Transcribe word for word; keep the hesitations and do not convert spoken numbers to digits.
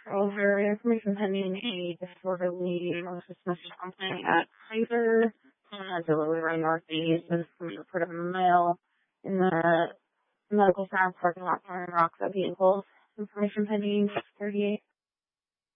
Over information pending a disorderly malicious complaint at Kaiser, uh, Delivery Line Northeast, and report of a mail in the medical staff parking lot firing rocks at vehicles. Information pending six thirty-eight.